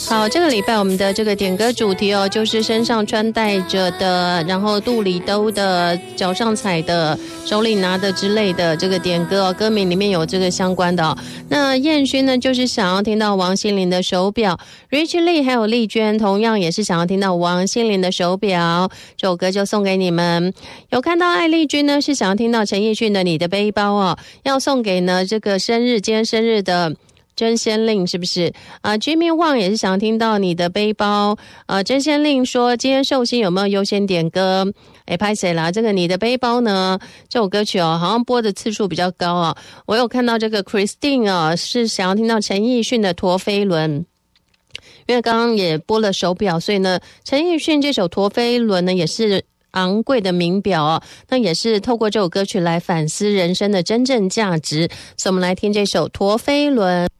好，这个礼拜我们的这个点歌主题哦，就是身上穿戴着的，然后肚里兜的，脚上踩的，手里拿的之类的这个点歌哦，歌名里面有这个相关的哦。那燕勋呢，就是想要听到王心凌的手表 ，Rich Lee 还有丽娟同样也是想要听到王心凌的手表，这首歌就送给你们。有看到艾丽君呢，是想要听到陈奕迅的你的背包哦，要送给呢这个今天生日的真仙令，是不是Jimmy Wang 也是想听到你的背包。真仙令说今天寿星有没有优先点歌？拍谁啦？这个你的背包呢，这首歌曲哦，好像播的次数比较高哦。我有看到这个 Christine 啊，是想要听到陈奕迅的陀飞轮。因为刚刚也播了手表，所以呢，陈奕迅这首陀飞轮呢也是昂贵的名表哦，那也是透过这首歌曲来反思人生的真正价值，所以我们来听这首陀飞轮。